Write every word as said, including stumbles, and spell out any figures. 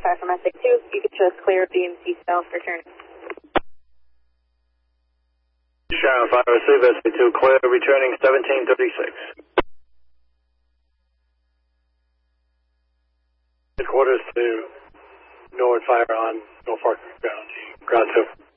five from S A two. You can just clear B M C south, return. Sharon five, receive S A two, clear, returning seventeen thirty-six. Headquarters to Norwood Fire on Norfolk ground, ground two.